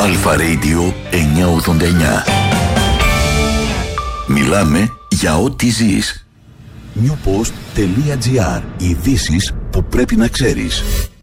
Αλφα Radio 989. Μιλάμε για ό,τι ζεις. Newpost.gr. Ειδήσεις που πρέπει να ξέρεις.